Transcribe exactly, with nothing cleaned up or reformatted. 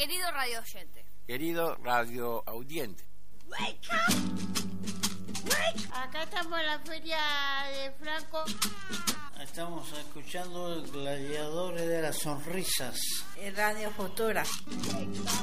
Querido radio oyente. Querido radio audiente. Wake up. Wake. Acá estamos en la feria de Franco. Estamos escuchando Gladiadores de las Sonrisas. En Radio Futura.